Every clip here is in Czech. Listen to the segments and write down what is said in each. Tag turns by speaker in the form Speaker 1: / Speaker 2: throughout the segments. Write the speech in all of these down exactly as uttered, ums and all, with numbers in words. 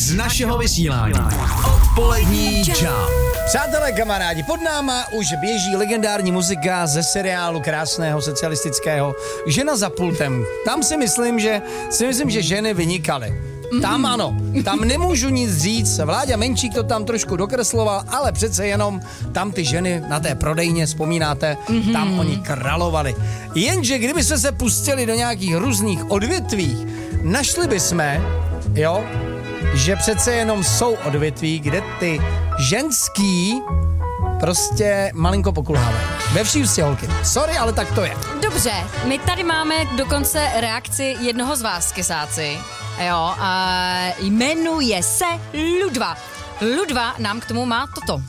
Speaker 1: z našeho vysílání. Odpolední čau.
Speaker 2: Přátelé, kamarádi, pod náma už běží legendární muzika ze seriálu krásného socialistického Žena za pultem. Tam si myslím, že si myslím, že ženy vynikaly. Tam ano, tam nemůžu nic říct, Vláďa Menšík to tam trošku dokresloval, ale přece jenom tam ty ženy na té prodejně, vzpomínáte, mm-hmm. tam oni královali. Jenže kdyby jsme se pustili do nějakých různých odvětví, našli bychom, jo, že přece jenom jsou odvětví, kde ty ženský prostě malinko pokulhávají. Ve vší ústě, holky. Sorry, ale tak to je.
Speaker 3: Dobře, my tady máme dokonce reakci jednoho z vás, kesáci. Jo, a jmenuje se Ludva. Ludva nám k tomu má toto.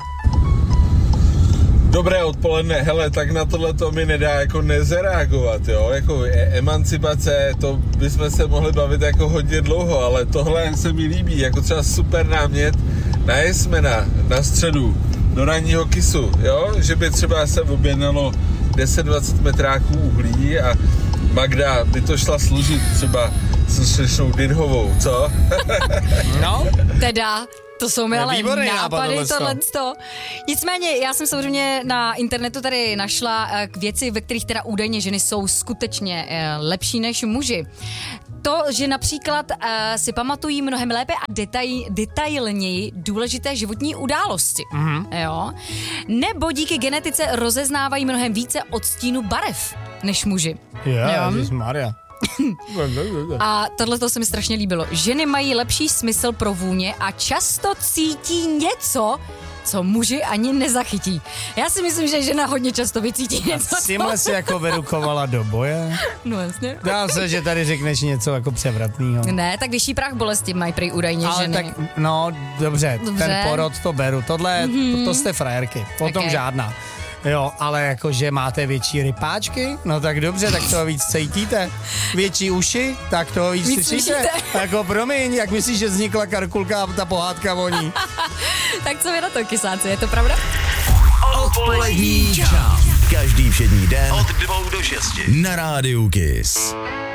Speaker 4: Dobré odpoledne, hele, tak na tohle to mi nedá jako nezareagovat, jo, jako e- emancipace, to bychom se mohli bavit jako hodně dlouho, ale tohle se mi líbí, jako třeba super námět na jesmena, na středu, do ranního kisu, jo, že by třeba se objednalo deset dvacet metráků uhlí a Magda by to šla služit třeba s šlišnou Dynhovou, co?
Speaker 2: No,
Speaker 3: Teda, to jsou mi ale
Speaker 2: Výborný
Speaker 3: nápady,
Speaker 2: nápad,
Speaker 3: tohleto. Nicméně, já jsem samozřejmě na internetu tady našla k věci, ve kterých teda údajně ženy jsou skutečně lepší než muži. To, že například uh, si pamatují mnohem lépe a detaj, detailněji důležité životní události. Mm-hmm. Jo? Nebo díky genetice rozeznávají mnohem více odstínu barev než muži.
Speaker 2: yeah, ježišmarja.
Speaker 3: A tohle se mi strašně líbilo. Ženy mají lepší smysl pro vůně a často cítí něco, co muži ani nezachytí. Já si myslím, že žena hodně často vycítí něco.
Speaker 2: S tímhle si jako vyrukovala do boje.
Speaker 3: No jasně.
Speaker 2: Dá se, že tady řekneš něco jako převratného.
Speaker 3: Ne, tak vyšší prach bolesti mají prý údajně
Speaker 2: Ale
Speaker 3: ženy.
Speaker 2: tak, no, dobře,
Speaker 3: Dobře.
Speaker 2: ten porod to beru. Tohle, mm-hmm. to, to jste frajerky, potom
Speaker 3: Okay.
Speaker 2: žádná. Jo, ale jakože máte větší rypáčky, no tak dobře, tak toho víc cítíte. Větší uši, tak toho víc,
Speaker 3: Víc
Speaker 2: slyšíte.
Speaker 3: slyšíte.
Speaker 2: Jako promiň, jak myslíš, že vznikla Karkulka a ta pohádka voní?
Speaker 3: Tak co vy na to, kysáci, je to pravda?
Speaker 1: Odpolední čau. Každý všední den od dvou do šesti na rádiu Kiss.